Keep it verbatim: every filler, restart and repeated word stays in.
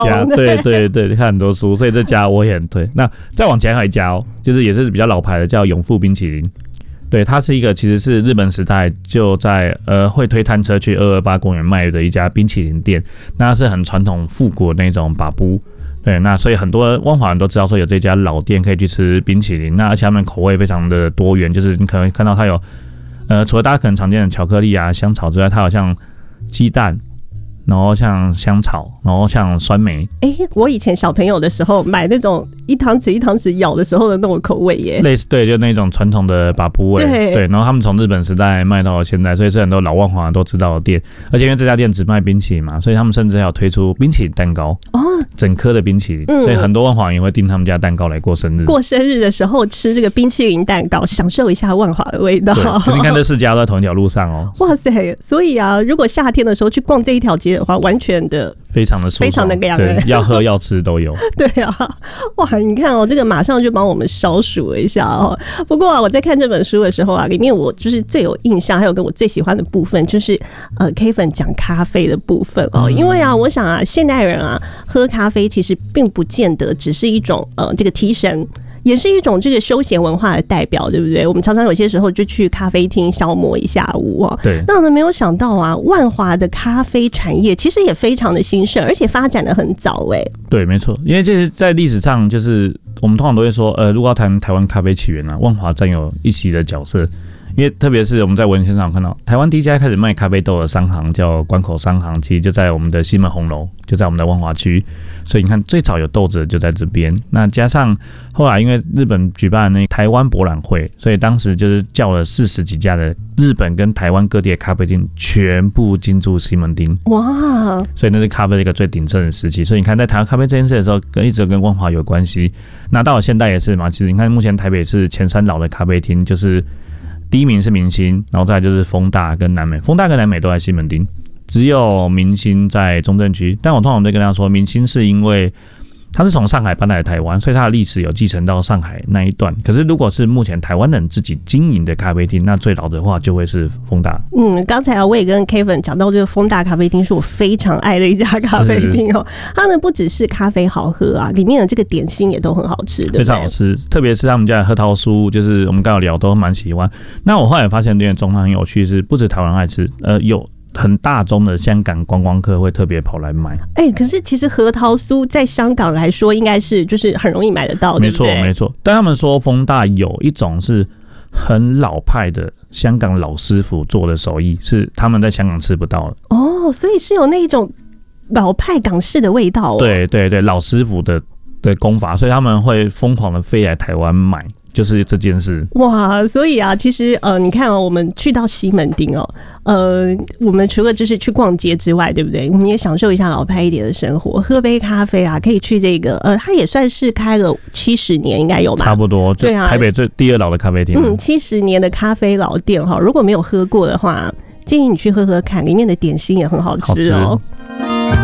家，对对对，看很多书，所以这家我也很推。那再往前还有一家哦，就是也是比较老牌的，叫永富冰淇淋。对，它是一个其实是日本时代就在呃会推摊车去二二八公园卖的一家冰淇淋店，那是很传统复古的那种把布。对，那所以很多万华人都知道说有这家老店可以去吃冰淇淋，那而且他们口味非常的多元，就是你可能看到它有呃除了大家可能常见的巧克力啊、香草之外，它好像鸡蛋。然后像香草，然后像酸梅。 哎，我以前小朋友的时候买那种一汤匙一汤匙咬的时候的那种口味耶， 类似对，就那种传统的把布味。 对对，然后他们从日本时代卖到现在，所以是很多老万华人都知道的店。而且因为这家店只卖冰淇淋嘛，所以他们甚至还有推出冰淇淋蛋糕哦，整颗的冰淇淋，嗯、所以很多万华人也会订他们家蛋糕来过生日。 过生日的时候吃这个冰淇淋蛋糕，享受一下万华的味道。 对，可是你看这四家都在同一条路上哦。 哇塞！所以啊，如果夏天的时候去逛这一条街的话，完全的非常的舒爽， 非常的凉， 对，要喝要吃都有。 对啊，哇，你看哦，这个马上就帮我们烧数了一下哦。不过啊，我在看这本书的时候啊，里面我就是最有印象，还有跟我最喜欢的部分，就是呃 Kevin 讲咖啡的部分哦。因为啊，我想啊，现代人啊，喝咖啡其实并不见得只是一种呃这个提神。也是一种这个休闲文化的代表，对不对？我们常常有些时候就去咖啡厅消磨一下午哦。 对。 那我们没有想到啊，万华的咖啡产业其实也非常的兴盛，而且发展的很早哎。 对，没错，因为这是在历史上，就是我们通常都会说，呃，如果要谈台湾咖啡起源啊，万华占有一席的角色。因为特别是我们在文献上看到，台湾第一家开始卖咖啡豆的商行叫关口商行，其实就在我们的西门红楼，就在我们的万华区。所以你看，最早有豆子就在这边。那加上后来因为日本举办那台湾博览会，所以当时就是叫了四十几家的日本跟台湾各地的咖啡店全部进驻西门町。哇！所以那是咖啡的一个最鼎盛的时期。所以你看，在台湾咖啡这件事的时候，跟一直跟万华有关系。那到了现代也是嘛。其实你看，目前台北是前三老的咖啡厅，就是第一名是明星，然后再来就是丰大跟南美，丰大跟南美都在西门町，只有明星在中正区。但我通常都跟大家说，明星是因为他是从上海搬来台湾，所以他的历史有继承到上海那一段。可是如果是目前台湾人自己经营的咖啡厅，那最老的话就会是丰大。 嗯，刚才啊我也跟 Kevin 讲到这个丰大咖啡厅是我非常爱的一家咖啡厅哦。它呢不只是咖啡好喝啊，里面的这个点心也都很好吃，对不对？ 非常好吃，特别是他们家的核桃酥，就是我们刚刚聊都蛮喜欢。那我后来发现这点状况很有趣，是不止台湾人爱吃，呃有。很大宗的香港观光客会特别跑来买， 哎、欸，可是其实核桃酥在香港来说，应该是就是很容易买得到的， 没错没错。但他们说丰大有一种是很老派的香港老师傅做的手艺，是他们在香港吃不到的哦，所以是有那一种老派港式的味道哦。 对对对，老师傅的的功法，所以他们会疯狂的飞来台湾买。就是这件事哇，所以啊，其实呃，你看哦，我们去到西门町哦，呃，我们除了就是去逛街之外，对不对？我们也享受一下老派一点的生活，喝杯咖啡啊，可以去这个呃，它也算是开了七十年，应该有吧？ 差不多，对啊，台北最第二老的咖啡厅， 嗯，七十年的咖啡老店哈，如果没有喝过的话，建议你去喝喝看，里面的点心也很好吃哦。